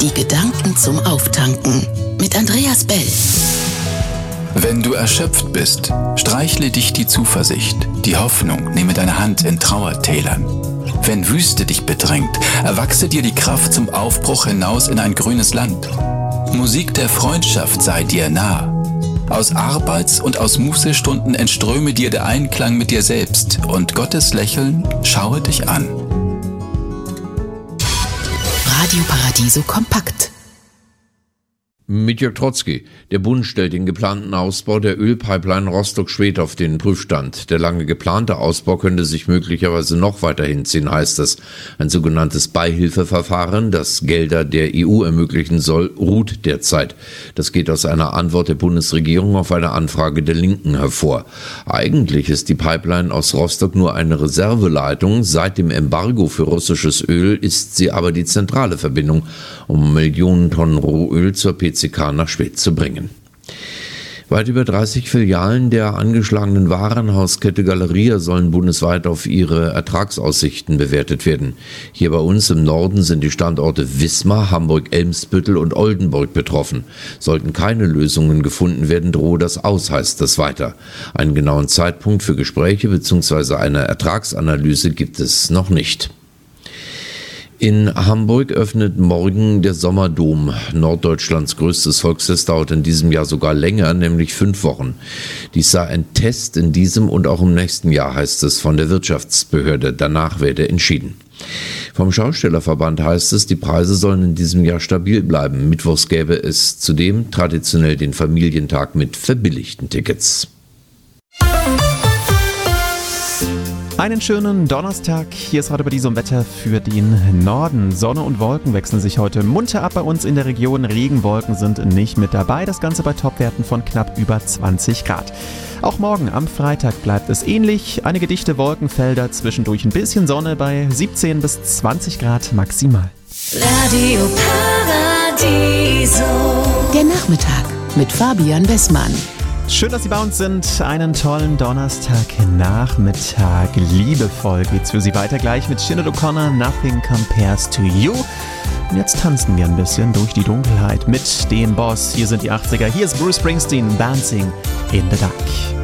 Die Gedanken zum Auftanken mit Andreas Bell. Wenn du erschöpft bist, streichle dich die Zuversicht, die Hoffnung, nehme deine Hand in Trauertälern. Wenn Wüste dich bedrängt, erwachse dir die Kraft zum Aufbruch hinaus in ein grünes Land. Musik der Freundschaft sei dir nah. Aus Arbeits- und aus Mußestunden entströme dir der Einklang mit dir selbst und Gottes Lächeln schaue dich an. Radio Paradiso kompakt. Mit Jörg Trotzki. Der Bund stellt den geplanten Ausbau der Ölpipeline Rostock-Schwedt auf den Prüfstand. Der lange geplante Ausbau könnte sich möglicherweise noch weiter hinziehen, heißt es. Ein sogenanntes Beihilfeverfahren, das Gelder der EU ermöglichen soll, ruht derzeit. Das geht aus einer Antwort der Bundesregierung auf eine Anfrage der Linken hervor. Eigentlich ist die Pipeline aus Rostock nur eine Reserveleitung. Seit dem Embargo für russisches Öl ist sie aber die zentrale Verbindung, um Millionen Tonnen Rohöl zur PCK nach Schwedt zu bringen. Weit über 30 Filialen der angeschlagenen Warenhauskette Galeria sollen bundesweit auf ihre Ertragsaussichten bewertet werden. Hier bei uns im Norden sind die Standorte Wismar, Hamburg-Eimsbüttel und Oldenburg betroffen. Sollten keine Lösungen gefunden werden, drohe das aus, heißt es weiter. Einen genauen Zeitpunkt für Gespräche bzw. eine Ertragsanalyse gibt es noch nicht. In Hamburg öffnet morgen der Sommerdom. Norddeutschlands größtes Volksfest dauert in diesem Jahr sogar länger, nämlich 5 Wochen. Dies sei ein Test in diesem und auch im nächsten Jahr, heißt es von der Wirtschaftsbehörde. Danach werde entschieden. Vom Schaustellerverband heißt es, die Preise sollen in diesem Jahr stabil bleiben. Mittwochs gäbe es zudem traditionell den Familientag mit verbilligten Tickets. Einen schönen Donnerstag. Hier ist Radio Paradiso Wetter für den Norden. Sonne und Wolken wechseln sich heute munter ab bei uns in der Region. Regenwolken sind nicht mit dabei. Das Ganze bei Topwerten von knapp über 20 Grad. Auch morgen am Freitag bleibt es ähnlich. Einige dichte Wolkenfelder, zwischendurch ein bisschen Sonne bei 17 bis 20 Grad maximal. Radio Paradiso. Der Nachmittag mit Fabian Wessmann. Schön, dass Sie bei uns sind. Einen tollen Donnerstagnachmittag. Liebevoll geht's für Sie weiter gleich mit Sinead O'Connor, Nothing Compares to You. Und jetzt tanzen wir ein bisschen durch die Dunkelheit mit dem Boss. Hier sind die 80er. Hier ist Bruce Springsteen, Dancing in the Dark.